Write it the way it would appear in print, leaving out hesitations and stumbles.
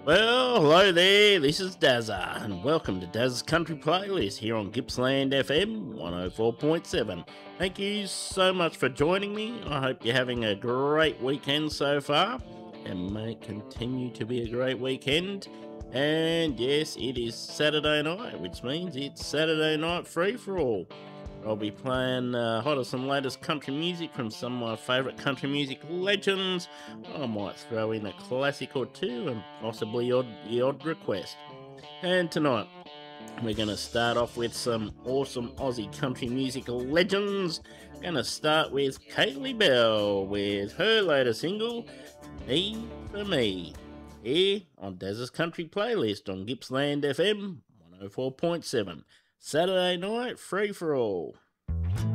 Well, hello there, this is Dazza, and welcome to Dazza's Country Playlist here on Gippsland FM 104.7. Thank you so much for joining me. I hope you're having a great weekend so far, and may it continue to be a great weekend. And yes, it is Saturday night, which means it's Saturday night free for all. I'll be playing hottest and latest country music from some of my favourite country music legends. I might throw in a classic or two and possibly the odd request. And tonight, we're going to start off with some awesome Aussie country music legends. Going to start with Kaylee Bell with her latest single, Me for Me, here on Daz's Country Playlist on Gippsland FM 104.7. Saturday night, free for all.